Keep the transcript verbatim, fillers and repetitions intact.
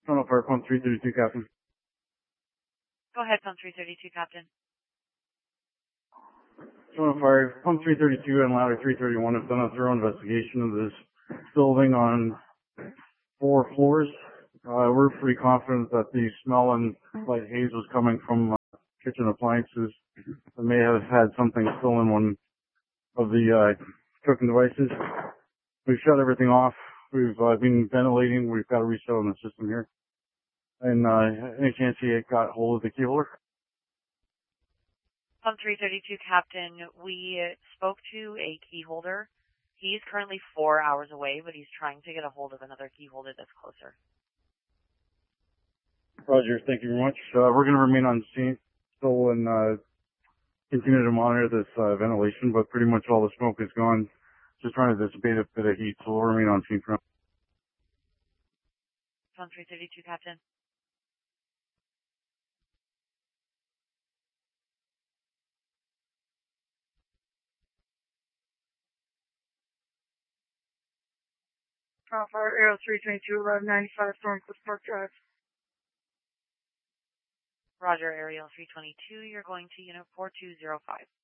Tunnel Fire, Pump three thirty-two, Captain. Go ahead, Pump three thirty-two, Captain. Tunnel Fire, Pump three thirty-two and Ladder three thirty-one have done a thorough investigation of this building on four floors. Uh, we're pretty confident that the smell and light haze was coming from uh, kitchen appliances that may have had something still in one of the uh, cooking devices. We've shut everything off. We've uh, been ventilating. We've got a reset on the system here. And uh, any chance you got hold of the key holder? Pump three thirty-two, Captain. We spoke to a key holder. He's currently four hours away, but he's trying to get a hold of another key holder that's closer. Roger, thank you very much. Uh, we're going to remain on scene still and uh, continue to monitor this uh, ventilation, but pretty much all the smoke is gone. Just trying to dissipate a bit of heat, so we'll remain on scene for now. Pump three thirty-two, Captain. Tunnel Fire, Aero three twenty-two, eleven ninety-five, Thorncliffe Park Drive. Roger, Ariel three twenty-two. You're going to unit four two zero five.